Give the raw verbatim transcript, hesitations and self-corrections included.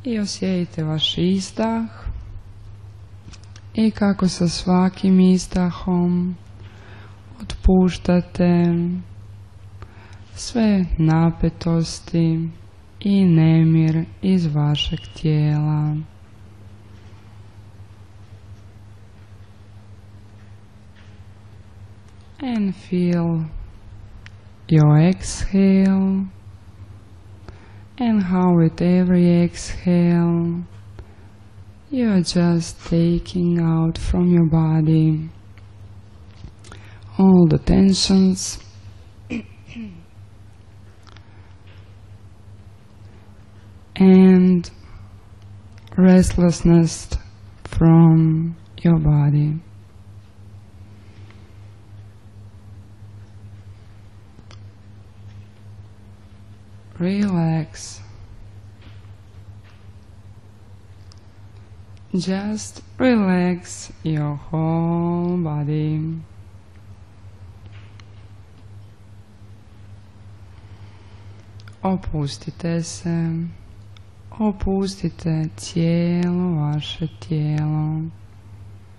I osjetite vaš izdah i kako sa svakim izdahom otpuštate sve napetosti i nemir iz vašeg tijela. And feel your exhale, and how with every exhale you are just taking out from your body all the tensions and restlessness from your body. Relax. Just relax your whole body. Opustite se. Opustite cijelo vaše tijelo.